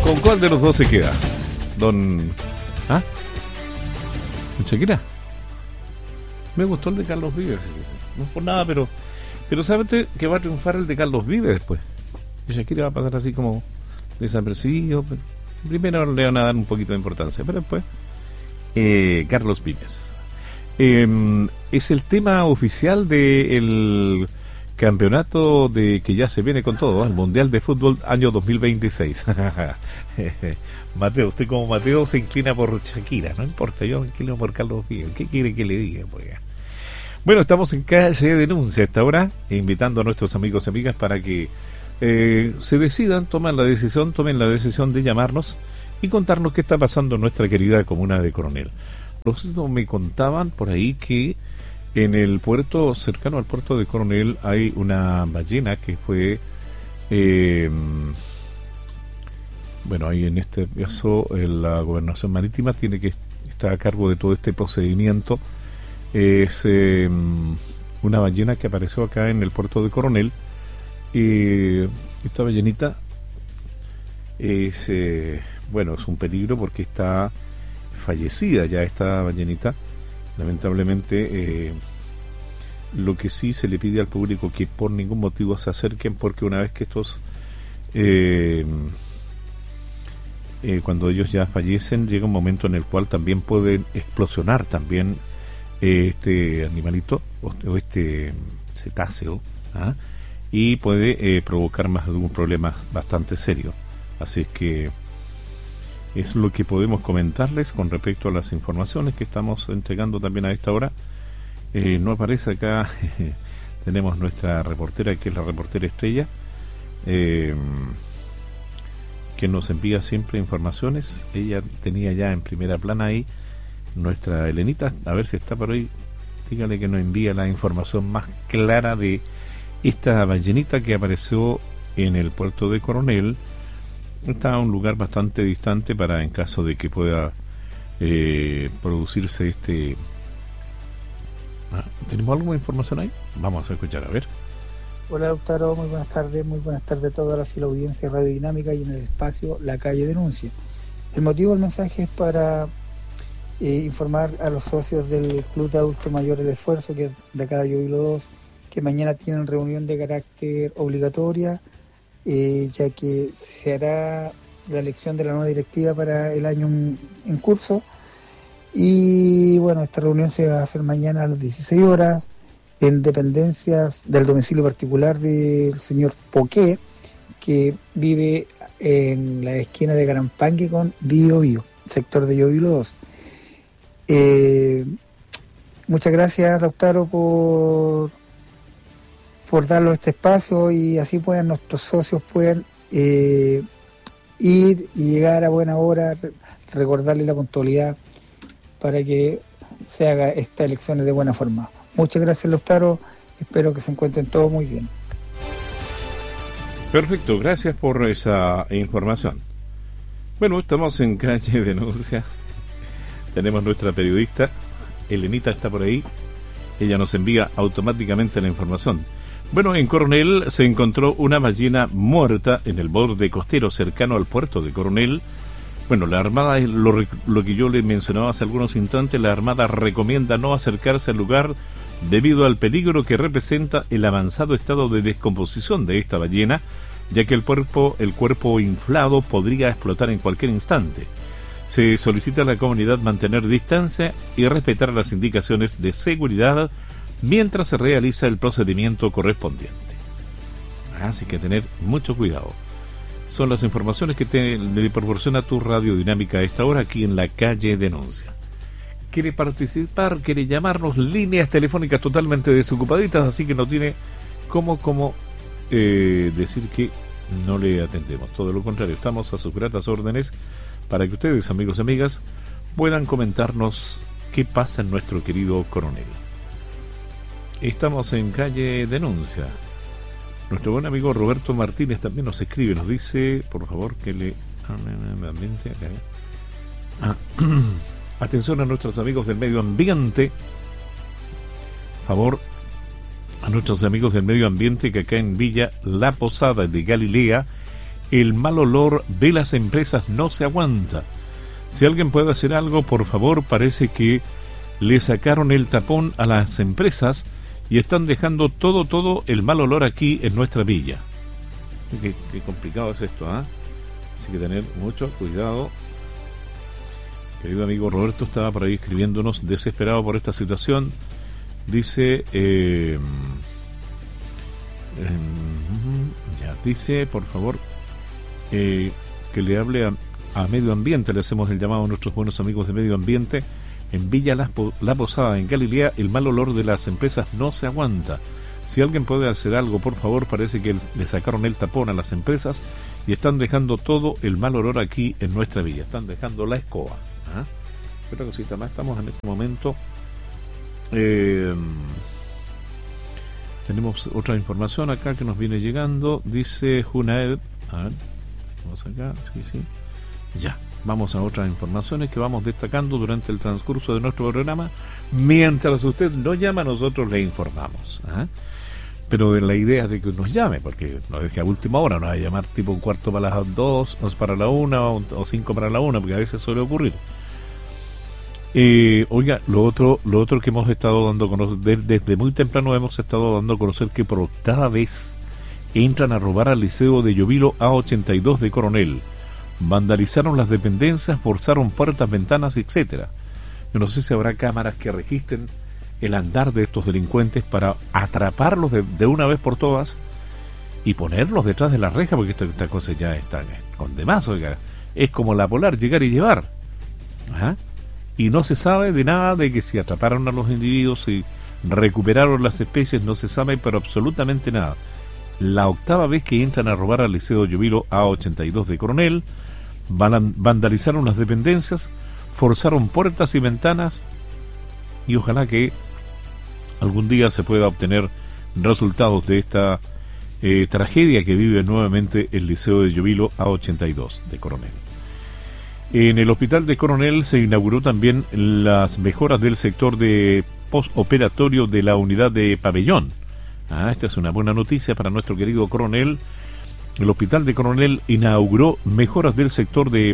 ¿Con cuál de los dos se queda? Don... ¿Ah? ¿Don Shakira? Me gustó el de Carlos Vives. No es por nada, pero ¿sabe usted que va a triunfar el de Carlos Vives después? Y Shakira va a pasar así como desapercibido. Primero le van a dar un poquito de importancia, pero después Carlos Vives. Es el tema oficial del campeonato de que ya se viene con todo, el Mundial de Fútbol año 2026. Mateo, usted como Mateo se inclina por Shakira, no importa, yo me inclino por Carlos Vives. ¿Qué quiere que le diga? Pues? Bueno, estamos en Calle Denuncia a esta hora, invitando a nuestros amigos y amigas para que se decidan, tomen la decisión de llamarnos y contarnos qué está pasando en nuestra querida comuna de Coronel. Los me contaban por ahí que en el puerto, cercano al puerto de Coronel, hay una ballena que fue, bueno, ahí en este caso la Gobernación Marítima tiene que estar a cargo de todo este procedimiento. Es una ballena que apareció acá en el puerto de Coronel. Esta ballenita es, bueno, es un peligro porque está fallecida ya esta ballenita. Lamentablemente, lo que sí se le pide al público que por ningún motivo se acerquen, porque una vez que estos cuando ellos ya fallecen, llega un momento en el cual también pueden explosionar también este animalito o este cetáceo, ¿ah? Y puede provocar más de un problema bastante serio. Así es que es lo que podemos comentarles con respecto a las informaciones que estamos entregando también a esta hora. No aparece acá, tenemos nuestra reportera, que es la reportera Estrella, que nos envía siempre informaciones. Ella tenía ya en primera plana ahí nuestra Elenita, a ver si está por ahí, dígale que nos envía la información más clara de esta ballenita que apareció en el puerto de Coronel. Está en un lugar bastante distante para en caso de que pueda producirse este... ¿Tenemos alguna información ahí? Vamos a escuchar, a ver. Hola, Lautaro, muy buenas tardes a toda la filaudiencia radiodinámica y en el espacio La Calle Denuncia. El motivo del mensaje es para informar a los socios del Club de Adultos Mayores El Esfuerzo, que es de acá de Llovilo 2, que mañana tienen reunión de carácter obligatoria, ya que se hará la elección de la nueva directiva para el año en curso. Y bueno, esta reunión se va a hacer mañana a las 16 horas en dependencias del domicilio particular del señor Poqué, que vive en la esquina de Garampangue con Bio Bio, sector de Llovilo 2. Muchas gracias, Lautaro, por darnos este espacio y así puedan nuestros socios puedan ir y llegar a buena hora, recordarle la puntualidad para que se haga estas elecciones de buena forma. Muchas gracias, Lautaro, espero que se encuentren todos muy bien. Perfecto, gracias por esa información. Bueno, estamos en Calle Denuncia. Tenemos nuestra periodista, Elenita está por ahí. Ella nos envía automáticamente la información. Bueno, en Coronel se encontró una ballena muerta en el borde costero cercano al puerto de Coronel. Bueno, la Armada, lo que yo le mencionaba hace algunos instantes, la Armada recomienda no acercarse al lugar debido al peligro que representa el avanzado estado de descomposición de esta ballena, ya que el cuerpo inflado podría explotar en cualquier instante. Se solicita a la comunidad mantener distancia y respetar las indicaciones de seguridad mientras se realiza el procedimiento correspondiente. Así que tener mucho cuidado. Son las informaciones que te proporciona tu radiodinámica a esta hora aquí en La Calle Denuncia. ¿Quiere participar? ¿Quiere llamarnos? Líneas telefónicas totalmente desocupaditas, así que no tiene cómo decir que no le atendemos. Todo lo contrario, estamos a sus gratas órdenes para que ustedes, amigos y amigas, puedan comentarnos qué pasa en nuestro querido Coronel. Estamos en Calle Denuncia. Nuestro buen amigo Roberto Martínez también nos escribe, nos dice, por favor, que le... Atención a nuestros amigos del medio ambiente. Favor a nuestros amigos del medio ambiente que acá en Villa La Posada de Galilea el mal olor de las empresas no se aguanta. Si alguien puede hacer algo, por favor, parece que le sacaron el tapón a las empresas y están dejando todo el mal olor aquí en nuestra villa. Qué complicado es esto, ¿ah? Así que tener mucho cuidado. Querido amigo Roberto estaba por ahí escribiéndonos, desesperado por esta situación. Dice, dice, por favor, que le hable a Medio Ambiente. Le hacemos el llamado a nuestros buenos amigos de Medio Ambiente. En Villa La Posada, en Galilea, el mal olor de las empresas no se aguanta. Si alguien puede hacer algo, por favor, parece que le sacaron el tapón a las empresas y están dejando todo el mal olor aquí en nuestra villa. Están dejando la escoba. ¿Ah? Otra cosita más, estamos en este momento. Tenemos otra información acá que nos viene llegando. Dice Junaed. A ver, vamos acá. Sí. Ya. Vamos a otras informaciones que vamos destacando durante el transcurso de nuestro programa. Mientras usted nos llama, nosotros le informamos. ¿Ah? Pero la idea es de que nos llame, porque nos deje a última hora, nos va a llamar tipo 1:15 para las 2, o para la 1, o 5 para la 1, porque a veces suele ocurrir. Oiga, lo otro que hemos estado dando a conocer, desde muy temprano hemos estado dando a conocer que por octava vez entran a robar al Liceo de Llovilo A82 de Coronel. Vandalizaron las dependencias, forzaron puertas, ventanas, etcétera. Yo no sé si habrá cámaras que registren el andar de estos delincuentes para atraparlos de una vez por todas y ponerlos detrás de la reja, porque esta cosa ya está con demás, oiga. Es como la Polar, llegar y llevar. ¿Ah? Y no se sabe de nada de que si atraparon a los individuos, si recuperaron las especies, no se sabe, pero absolutamente nada. La octava vez que entran a robar al Liceo Llovilo A82 de Coronel, vandalizaron las dependencias, forzaron puertas y ventanas, y ojalá que algún día se pueda obtener resultados de esta tragedia que vive nuevamente el Liceo de Llovilo A82 de Coronel. En el hospital de Coronel se inauguró también las mejoras del sector de postoperatorio de la unidad de Pabellón. Esta es una buena noticia para nuestro querido Coronel. El hospital de Coronel inauguró mejoras del sector de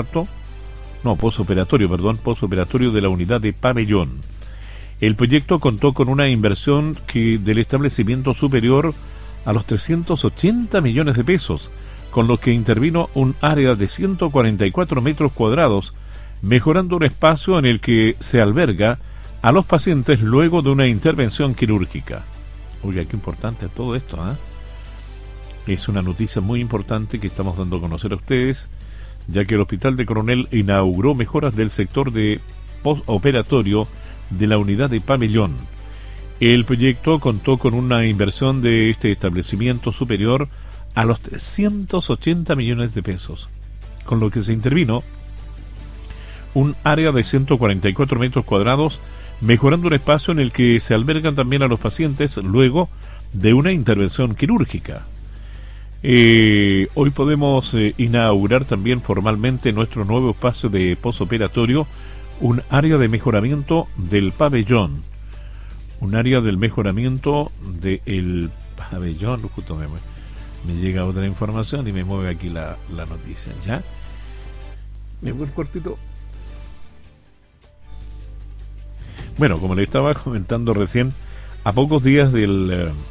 postoperatorio de la unidad de Pabellón. El proyecto contó con una inversión del establecimiento superior a los 380 millones de pesos, con lo que intervino un área de 144 metros cuadrados, mejorando un espacio en el que se alberga a los pacientes luego de una intervención quirúrgica. Oiga, qué importante todo esto, ¿eh? Es una noticia muy importante que estamos dando a conocer a ustedes, ya que el Hospital de Coronel inauguró mejoras del sector de postoperatorio de la unidad de Pabellón. El proyecto contó con una inversión de este establecimiento superior a los 380 millones de pesos, con lo que se intervino un área de 144 metros cuadrados, mejorando un espacio en el que se albergan también a los pacientes luego de una intervención quirúrgica. Hoy podemos inaugurar también formalmente nuestro nuevo espacio de postoperatorio, un área de mejoramiento del pabellón. Un área del mejoramiento del pabellón. Justo me llega otra información y me mueve aquí la noticia. ¿Ya? Me voy cortito. Bueno, como le estaba comentando recién, a pocos días del...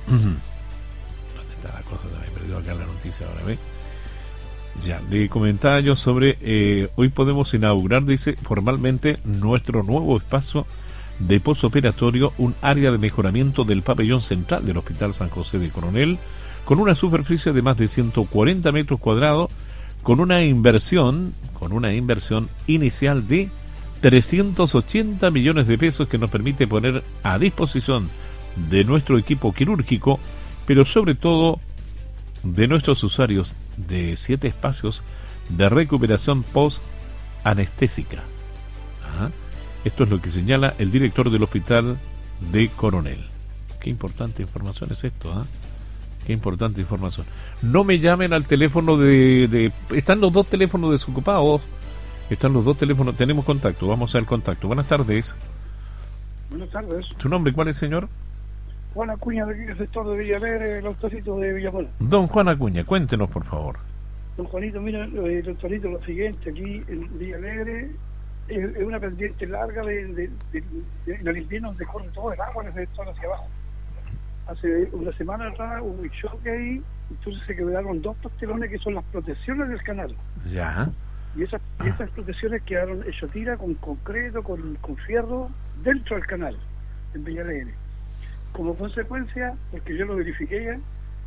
la cosa, me he perdido acá la noticia ahora, ¿ve? Ya, le comentaba yo sobre... hoy podemos inaugurar, dice, formalmente nuestro nuevo espacio de postoperatorio, un área de mejoramiento del pabellón central del Hospital San José de Coronel, con una superficie de más de 140 metros cuadrados, con una inversión inicial de 380 millones de pesos que nos permite poner a disposición de nuestro equipo quirúrgico, pero sobre todo de nuestros usuarios, de 7 espacios de recuperación post-anestésica. Esto es lo que señala el director del Hospital de Coronel. Qué importante información es esto, Qué importante información. No me llamen al teléfono de... Están los dos teléfonos desocupados. Están los dos teléfonos. Tenemos contacto. Vamos al contacto. Buenas tardes. Buenas tardes. ¿Tu nombre cuál es, señor? Juan Acuña, de aquí, el sector de Villaver, el autorito de Villapola. Don Juan Acuña, cuéntenos, por favor. Don Juanito, mira, doctorito, lo siguiente, aquí en Villa Alegre es una pendiente larga en el invierno donde corre todo el agua desde esto hacia abajo. Hace una semana atrás hubo un choque ahí, entonces se quedaron 2 pastelones que son las protecciones del canal. Ya. Y esas protecciones quedaron hechas tira con concreto, con fierro, dentro del canal, en Villa Alegre. Como consecuencia, porque yo lo verifiqué ya,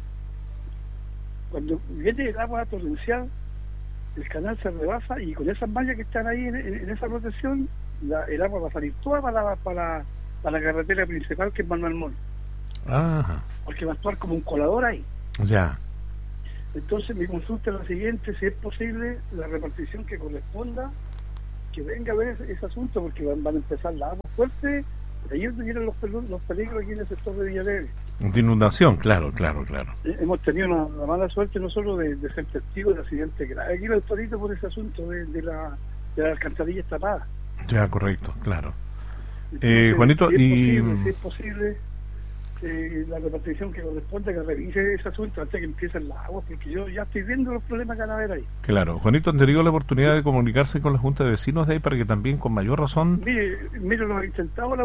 cuando viene el agua torrencial, el canal se rebasa y con esas mallas que están ahí en esa protección, el agua va a salir toda para la carretera principal, que es Manuel Montt. Ajá. Porque va a actuar como un colador ahí. Ya. Entonces mi consulta es la siguiente: si es posible la repartición que corresponda, que venga a ver ese asunto, porque van a empezar las aguas fuertes. Ahí es donde vienen los peligros aquí en el sector de Villa Alegre. De inundación, claro. Hemos tenido la mala suerte nosotros de ser testigos de accidentes graves aquí, doctorito, por ese asunto de la alcantarilla tapada. Ya, correcto, claro. Entonces, Juanito, si es posible la repartición que corresponde, que revise ese asunto antes de que empiecen las aguas, porque yo ya estoy viendo los problemas que van a haber ahí. Claro. Juanito, ¿han tenido la oportunidad de comunicarse con la Junta de Vecinos de ahí para que también con mayor razón? Mire, lo he intentado,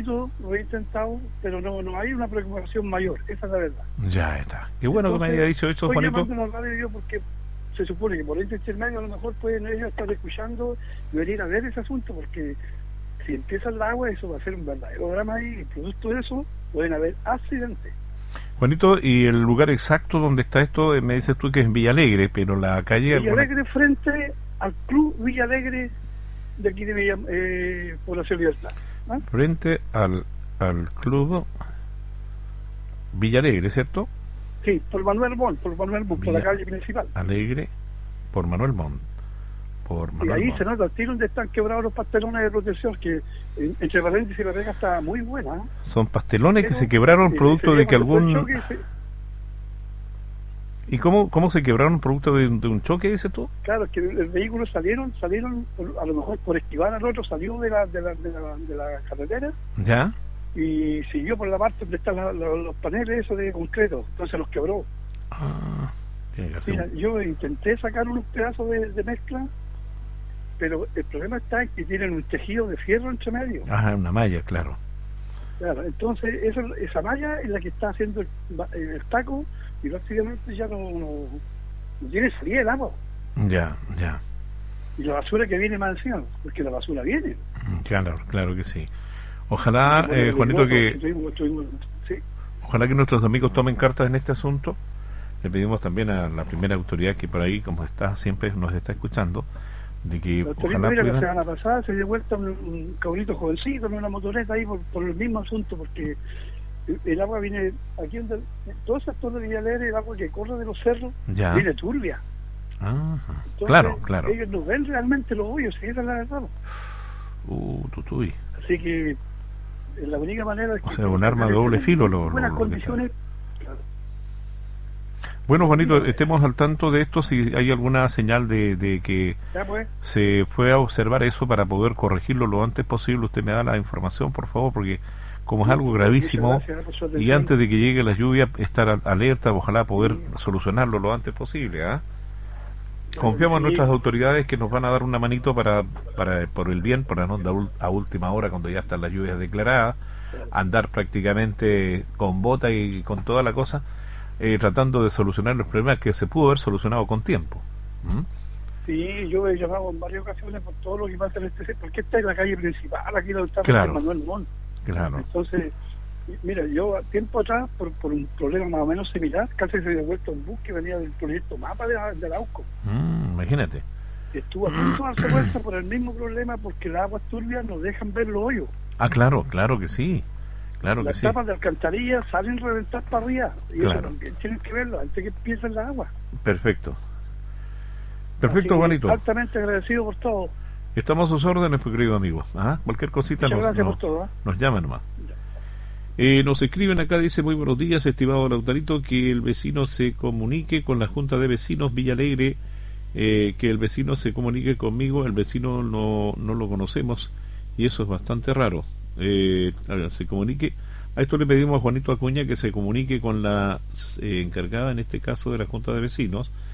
pero no hay una preocupación mayor, esa es la verdad. Ya está. Qué bueno. Entonces, que me haya dicho eso, Juanito. Estoy llamando a la radio porque se supone que por este intermedio a lo mejor pueden ellos estar escuchando y venir a ver ese asunto, porque si empieza el agua, eso va a ser un verdadero drama ahí, y producto de eso pueden haber accidentes. Juanito, ¿y el lugar exacto donde está esto? Me dices tú que es en Villa Alegre, pero la calle... Villa Alegre, frente al Club Villa Alegre de aquí de Población Libertad. ¿Ah? Frente al Club Villa Alegre, ¿cierto? Sí, por Manuel Montt, por la calle principal. Alegre, por Manuel Montt. Y ahí se nota el tiro donde están quebrados los pastelones de protección, que entre paréntesis la pega está muy buena. ¿eh? Son pastelones que se quebraron producto de que algún... ¿Y cómo se quebraron producto de un choque, dices tú? Claro, que el vehículo salieron a lo mejor por esquivar al otro, salió de la carretera. Ya. Y siguió por la parte donde están los paneles esos de concreto, entonces los quebró. Mira, yo intenté sacar unos pedazos de mezcla, pero el problema está en que tienen un tejido de fierro entre medio. Ajá, una malla, claro. Claro, entonces esa malla es la que está haciendo el taco, y prácticamente ya no tiene salida el agua. Ya. Y la basura que viene más encima, porque la basura viene. Claro que sí. Ojalá, Juanito, ojalá que nuestros amigos tomen cartas en este asunto. Le pedimos también a la primera autoridad que por ahí, como está siempre nos está escuchando, de que ojalá mira, puedan... la semana pasada se dio vuelta un cabrito jovencito en una motoreta ahí por el mismo asunto, porque el agua viene aquí donde todo ese sector de Villa Alegre, el agua que corre de los cerros viene turbia. Entonces, claro. Ellos no ven realmente los hoyos, si esa es la verdad. Tutuy. Así que la única manera es que... O sea, un arma de doble filo. Buenas condiciones. Bueno, Juanito, estemos al tanto de esto, si hay alguna señal de que se fue a observar eso para poder corregirlo lo antes posible. Usted me da la información, por favor, porque como es algo gravísimo, y antes de que llegue la lluvia, estar alerta, ojalá poder solucionarlo lo antes posible. Confiamos en nuestras autoridades que nos van a dar una manito para por el bien, para no andar a última hora cuando ya están las lluvias declaradas, andar prácticamente con bota y con toda la cosa. Tratando de solucionar los problemas que se pudo haber solucionado con tiempo. Sí, yo he llamado en varias ocasiones por todo lo que pasa en porque esta es la calle principal, aquí donde está Manuel Montt. Claro. Entonces, mira, yo tiempo atrás, por un problema más o menos similar, casi se dio vuelta un bus que venía del proyecto MAPA de la AUCO. Imagínate. Estuvo a punto de darse vuelta por el mismo problema, porque las aguas turbias nos dejan ver los hoyos. Claro que sí. Las tapas de alcantarilla salen reventar para arriba, y eso también tienen que verlo antes que empiecen las aguas. Perfecto, Juanito. Altamente agradecido por todo. Estamos a sus órdenes, pues, querido amigo. Cualquier cosita nos llama nomás. Nos escriben acá, dice: muy buenos días, estimado Lautarito, que el vecino se comunique con la Junta de Vecinos Villa Alegre, que el vecino se comunique conmigo. El vecino no lo conocemos y eso es bastante raro. Se comunique. A esto le pedimos a Juanito Acuña que se comunique con la encargada, en este caso de la Junta de Vecinos,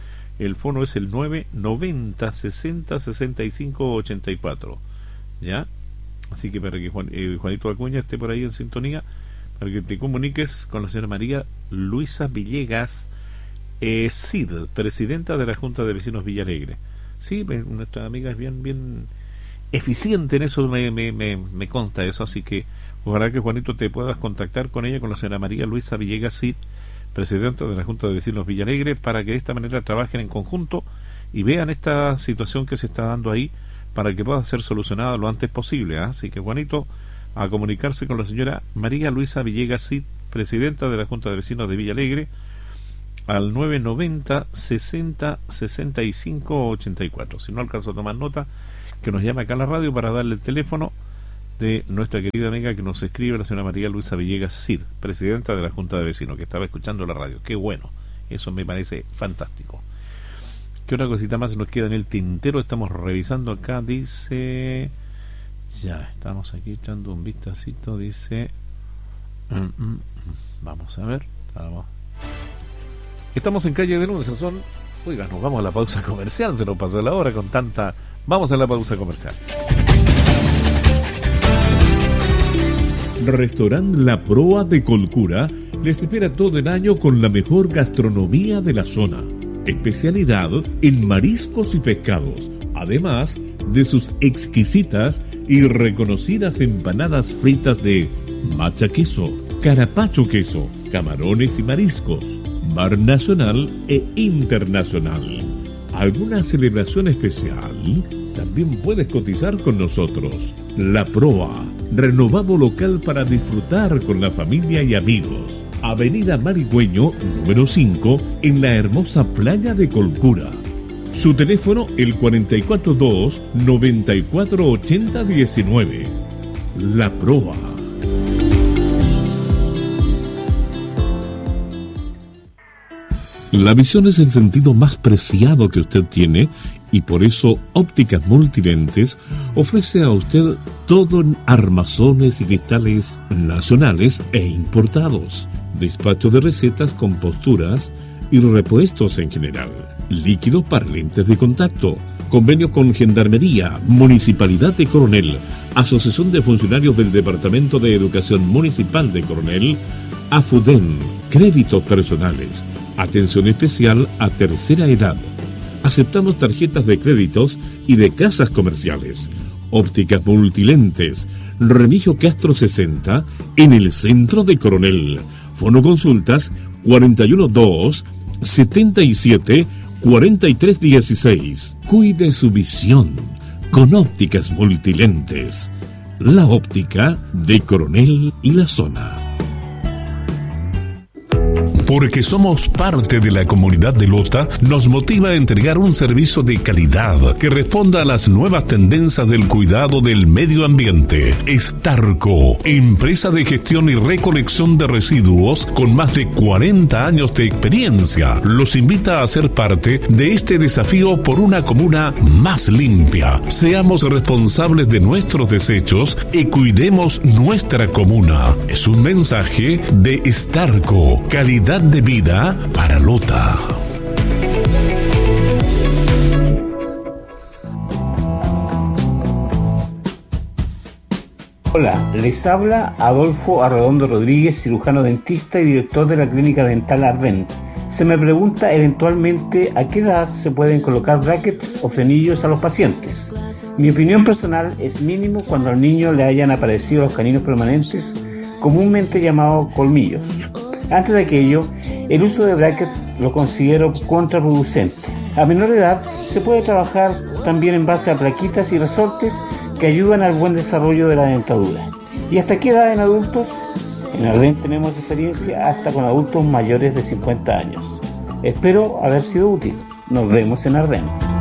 El fono es el 990 60 65 84. ¿Ya? Así que para que Juanito Acuña esté por ahí en sintonía, para que te comuniques con la señora María Luisa Villegas Cid, presidenta de la Junta de Vecinos Villa Alegre. Sí, nuestra amiga es bien eficiente en eso, me consta eso, así que ojalá que Juanito te puedas contactar con ella, con la señora María Luisa Villegas Cid, presidenta de la Junta de Vecinos Villa Alegre, para que de esta manera trabajen en conjunto y vean esta situación que se está dando ahí, para que pueda ser solucionada lo antes posible, ¿eh? Así que Juanito, a comunicarse con la señora María Luisa Villegas Cid, presidenta de la Junta de Vecinos de Villa Alegre, al 990 60 65 84. Si no alcanzo a tomar nota, que nos llame acá a la radio para darle el teléfono de nuestra querida amiga que nos escribe, la señora María Luisa Villegas Cid, presidenta de la Junta de Vecinos, que estaba escuchando la radio. Qué bueno, eso me parece fantástico. ¿Qué otra cosita más nos queda en el tintero? Estamos revisando acá, dice... Ya, estamos aquí echando un vistacito, dice... Vamos a ver, estamos en Calle Denuncia, Oiga, nos vamos a la pausa comercial, se nos pasó la hora con tanta... Vamos a la pausa comercial. Restaurant La Proa de Colcura les espera todo el año con la mejor gastronomía de la zona. Especialidad en mariscos y pescados, además de sus exquisitas y reconocidas empanadas fritas de macha queso, carapacho queso, camarones y mariscos, bar nacional e internacional. ¿Alguna celebración especial? También puedes cotizar con nosotros. La Proa, renovado local para disfrutar con la familia y amigos. Avenida Marigüeño, número 5, en la hermosa playa de Colcura. Su teléfono, el 442-948019. La Proa. La visión es el sentido más preciado que usted tiene y por eso Ópticas Multilentes ofrece a usted todo en armazones y cristales nacionales e importados, despacho de recetas con posturas y repuestos en general, líquidos para lentes de contacto, convenio con Gendarmería, Municipalidad de Coronel, Asociación de Funcionarios del Departamento de Educación Municipal de Coronel, AFUDEN, créditos personales, atención especial a tercera edad. Aceptamos tarjetas de créditos y de casas comerciales. Ópticas Multilentes, Remigio Castro 60, en el centro de Coronel. Fonoconsultas 412 77 43 16. Cuide su visión con Ópticas Multilentes. La óptica de Coronel y la zona. Porque somos parte de la comunidad de Lota, nos motiva a entregar un servicio de calidad que responda a las nuevas tendencias del cuidado del medio ambiente. Starco, empresa de gestión y recolección de residuos con más de 40 años de experiencia, los invita a ser parte de este desafío por una comuna más limpia. Seamos responsables de nuestros desechos y cuidemos nuestra comuna. Es un mensaje de Starco, calidad de vida para Lota. Hola, les habla Adolfo Arredondo Rodríguez, cirujano dentista y director de la Clínica Dental Arden. Se me pregunta eventualmente a qué edad se pueden colocar brackets o frenillos a los pacientes. Mi opinión personal es mínimo cuando al niño le hayan aparecido los caninos permanentes, comúnmente llamados colmillos. Antes de aquello, el uso de brackets lo considero contraproducente. A menor edad se puede trabajar también en base a plaquitas y resortes que ayudan al buen desarrollo de la dentadura. ¿Y hasta qué edad en adultos? En Arden tenemos experiencia hasta con adultos mayores de 50 años. Espero haber sido útil. Nos vemos en Arden.